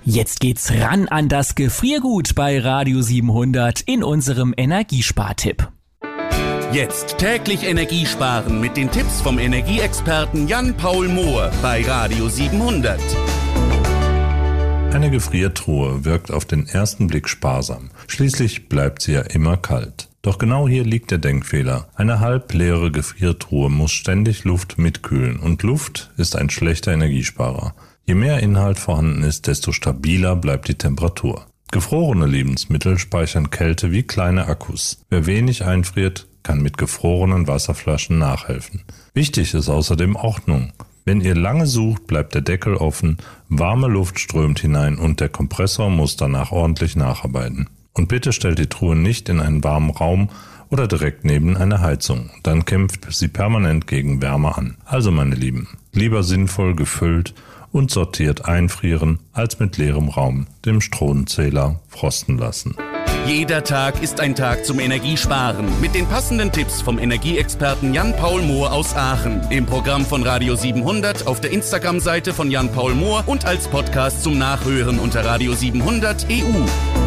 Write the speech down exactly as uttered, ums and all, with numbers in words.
Jetzt geht's ran an das Gefriergut bei Radio siebenhundert in unserem Energiespartipp. Jetzt täglich Energie sparen mit den Tipps vom Energieexperten Jan-Paul Mohr bei Radio siebenhundert. Eine Gefriertruhe wirkt auf den ersten Blick sparsam. Schließlich bleibt sie ja immer kalt. Doch genau hier liegt der Denkfehler. Eine halbleere Gefriertruhe muss ständig Luft mitkühlen und Luft ist ein schlechter Energiesparer. Je mehr Inhalt vorhanden ist, desto stabiler bleibt die Temperatur. Gefrorene Lebensmittel speichern Kälte wie kleine Akkus. Wer wenig einfriert, kann mit gefrorenen Wasserflaschen nachhelfen. Wichtig ist außerdem Ordnung. Wenn ihr lange sucht, bleibt der Deckel offen, warme Luft strömt hinein und der Kompressor muss danach ordentlich nacharbeiten. Und bitte stellt die Truhe nicht in einen warmen Raum oder direkt neben eine Heizung. Dann kämpft sie permanent gegen Wärme an. Also meine Lieben, lieber sinnvoll gefüllt und sortiert einfrieren, als mit leerem Raum dem Stromzähler frosten lassen. Jeder Tag ist ein Tag zum Energiesparen. Mit den passenden Tipps vom Energieexperten Jan-Paul Mohr aus Aachen. Im Programm von Radio siebenhundert, auf der Instagram-Seite von Jan-Paul Mohr und als Podcast zum Nachhören unter radio siebenhundert punkt e u.